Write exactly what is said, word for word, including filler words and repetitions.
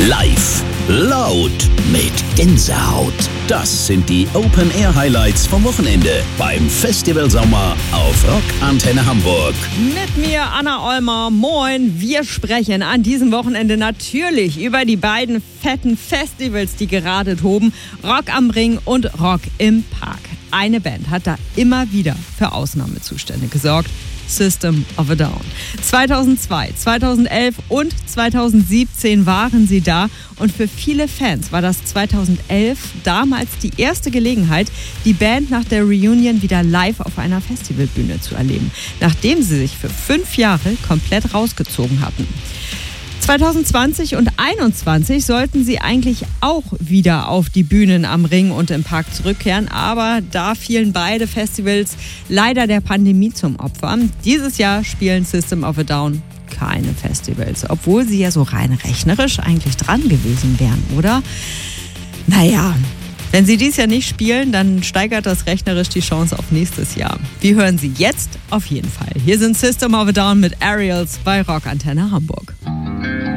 Live, laut, mit Gänsehaut. Das sind die Open-Air-Highlights vom Wochenende beim Festival Sommer auf Rock Antenne Hamburg. Mit mir Anna Olmer. Moin. Wir sprechen an diesem Wochenende natürlich über die beiden fetten Festivals, die gerade toben. Rock am Ring und Rock im Park. Eine Band hat da immer wieder für Ausnahmezustände gesorgt. System of a Down. zweitausendzwei, zweitausendelf und zweitausendsiebzehn waren sie da und für viele Fans war das zweitausendelf damals die erste Gelegenheit, die Band nach der Reunion wieder live auf einer Festivalbühne zu erleben, nachdem sie sich für fünf Jahre komplett rausgezogen hatten. zweitausendzwanzig und einundzwanzig sollten sie eigentlich auch wieder auf die Bühnen am Ring und im Park zurückkehren, aber da fielen beide Festivals leider der Pandemie zum Opfer. Dieses Jahr spielen System of a Down keine Festivals, obwohl sie ja so rein rechnerisch eigentlich dran gewesen wären, oder? Naja, wenn sie dies Jahr nicht spielen, dann steigert das rechnerisch die Chance auf nächstes Jahr. Wir hören sie jetzt auf jeden Fall. Hier sind System of a Down mit Aerials bei Rock Antenne Hamburg.